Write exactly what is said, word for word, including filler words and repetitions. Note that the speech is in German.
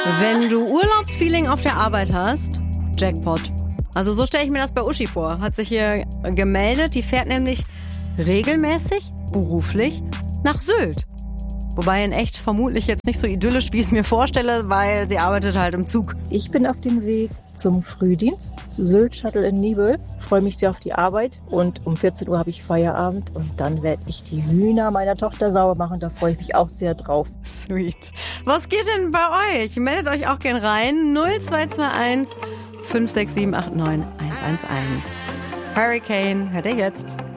Wenn du Urlaubsfeeling auf der Arbeit hast, Jackpot. Also so stelle ich mir das bei Uschi vor. Hat sich hier gemeldet. Die fährt nämlich regelmäßig, beruflich, nach Sylt. Wobei in echt vermutlich jetzt nicht so idyllisch, wie ich es mir vorstelle, weil sie arbeitet halt im Zug. Ich bin auf dem Weg zum Frühdienst, Sylt Shuttle in Nibel. Freue mich sehr auf die Arbeit und um vierzehn Uhr habe ich Feierabend und dann werde ich die Hühner meiner Tochter sauber machen. Da freue ich mich auch sehr drauf. Sweet. Was geht denn bei euch? Meldet euch auch gern rein. null zwei zwei eins fünf sechs sieben acht neun eins eins eins. Hurricane hört ihr jetzt.